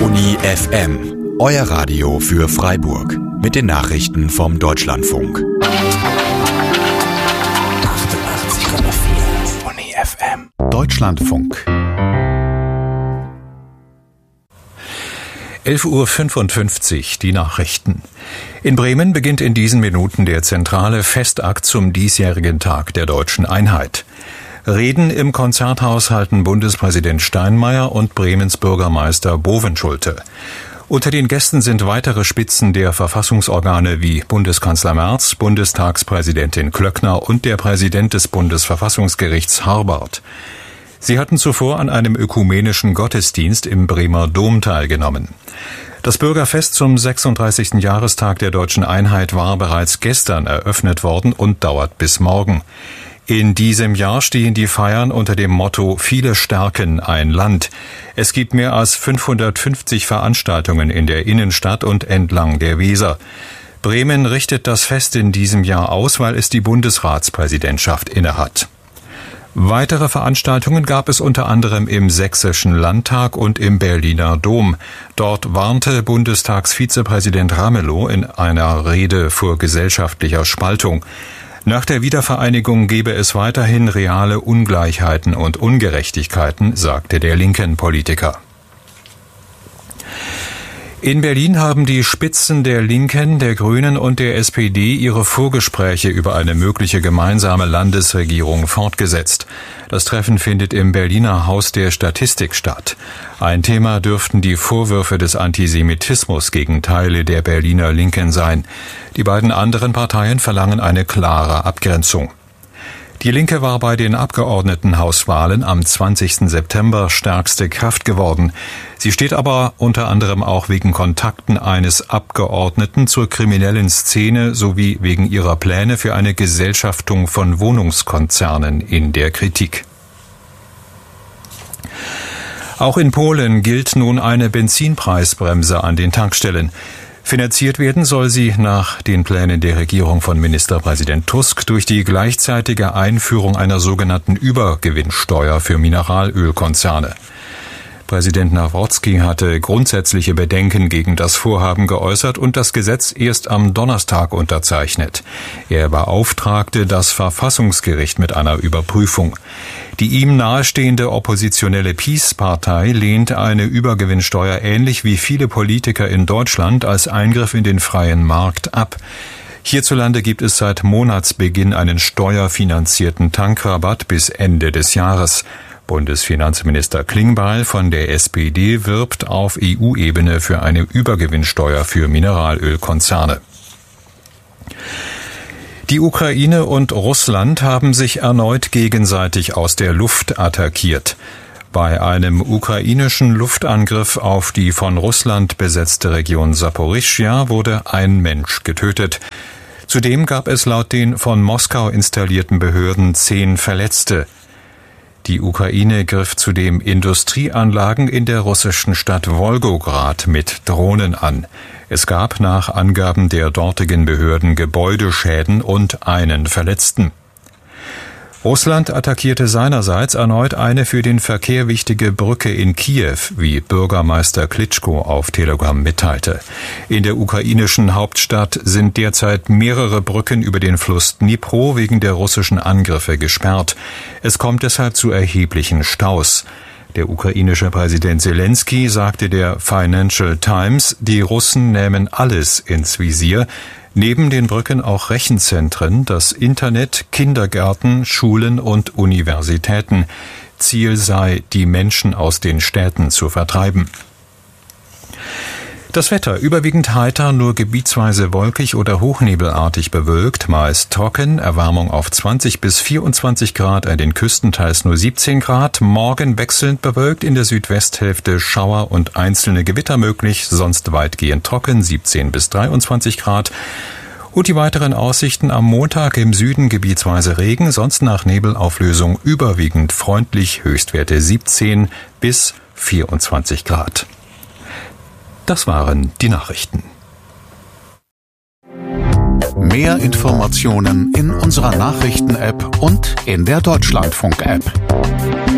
Uni FM, euer Radio für Freiburg mit den Nachrichten vom Deutschlandfunk. 88,4 Uni FM. Deutschlandfunk. 11:55 Uhr, die Nachrichten. In Bremen beginnt in diesen Minuten der zentrale Festakt zum diesjährigen Tag der Deutschen Einheit. Reden im Konzerthaus halten Bundespräsident Steinmeier und Bremens Bürgermeister Bovenschulte. Unter den Gästen sind weitere Spitzen der Verfassungsorgane wie Bundeskanzler Merz, Bundestagspräsidentin Klöckner und der Präsident des Bundesverfassungsgerichts Harbart. Sie hatten zuvor an einem ökumenischen Gottesdienst im Bremer Dom teilgenommen. Das Bürgerfest zum 36. Jahrestag der Deutschen Einheit war bereits gestern eröffnet worden und dauert bis morgen. In diesem Jahr stehen die Feiern unter dem Motto »Viele stärken ein Land«. Es gibt mehr als 550 Veranstaltungen in der Innenstadt und entlang der Weser. Bremen richtet das Fest in diesem Jahr aus, weil es die Bundesratspräsidentschaft innehat. Weitere Veranstaltungen gab es unter anderem im Sächsischen Landtag und im Berliner Dom. Dort warnte Bundestagsvizepräsident Ramelow in einer Rede vor gesellschaftlicher Spaltung. Nach der Wiedervereinigung gebe es weiterhin reale Ungleichheiten und Ungerechtigkeiten, sagte der linken Politiker. In Berlin haben die Spitzen der Linken, der Grünen und der SPD ihre Vorgespräche über eine mögliche gemeinsame Landesregierung fortgesetzt. Das Treffen findet im Berliner Haus der Statistik statt. Ein Thema dürften die Vorwürfe des Antisemitismus gegen Teile der Berliner Linken sein. Die beiden anderen Parteien verlangen eine klare Abgrenzung. Die Linke war bei den Abgeordnetenhauswahlen am 20. September stärkste Kraft geworden. Sie steht aber unter anderem auch wegen Kontakten eines Abgeordneten zur kriminellen Szene sowie wegen ihrer Pläne für eine Gesellschaftung von Wohnungskonzernen in der Kritik. Auch in Polen gilt nun eine Benzinpreisbremse an den Tankstellen. Finanziert werden soll sie nach den Plänen der Regierung von Ministerpräsident Tusk durch die gleichzeitige Einführung einer sogenannten Übergewinnsteuer für Mineralölkonzerne. Präsident Nawrocki hatte grundsätzliche Bedenken gegen das Vorhaben geäußert und das Gesetz erst am Donnerstag unterzeichnet. Er beauftragte das Verfassungsgericht mit einer Überprüfung. Die ihm nahestehende oppositionelle PiS-Partei lehnt eine Übergewinnsteuer ähnlich wie viele Politiker in Deutschland als Eingriff in den freien Markt ab. Hierzulande gibt es seit Monatsbeginn einen steuerfinanzierten Tankrabatt bis Ende des Jahres. Bundesfinanzminister Klingbeil von der SPD wirbt auf EU-Ebene für eine Übergewinnsteuer für Mineralölkonzerne. Die Ukraine und Russland haben sich erneut gegenseitig aus der Luft attackiert. Bei einem ukrainischen Luftangriff auf die von Russland besetzte Region Saporischschja wurde ein Mensch getötet. Zudem gab es laut den von Moskau installierten Behörden 10 Verletzte. Die Ukraine griff zudem Industrieanlagen in der russischen Stadt Wolgograd mit Drohnen an. Es gab nach Angaben der dortigen Behörden Gebäudeschäden und einen Verletzten. Russland attackierte seinerseits erneut eine für den Verkehr wichtige Brücke in Kiew, wie Bürgermeister Klitschko auf Telegram mitteilte. In der ukrainischen Hauptstadt sind derzeit mehrere Brücken über den Fluss Dnipro wegen der russischen Angriffe gesperrt. Es kommt deshalb zu erheblichen Staus. Der ukrainische Präsident Zelensky sagte der Financial Times, die Russen nähmen alles ins Visier, neben den Brücken auch Rechenzentren, das Internet, Kindergärten, Schulen und Universitäten. Ziel sei, die Menschen aus den Städten zu vertreiben. Das Wetter überwiegend heiter, nur gebietsweise wolkig oder hochnebelartig bewölkt, meist trocken, Erwärmung auf 20 bis 24 Grad, an den Küsten teils nur 17 Grad, morgen wechselnd bewölkt, in der Südwesthälfte Schauer und einzelne Gewitter möglich, sonst weitgehend trocken, 17 bis 23 Grad. Und die weiteren Aussichten am Montag im Süden gebietsweise Regen, sonst nach Nebelauflösung überwiegend freundlich, Höchstwerte 17 bis 24 Grad. Das waren die Nachrichten. Mehr Informationen in unserer Nachrichten-App und in der Deutschlandfunk-App.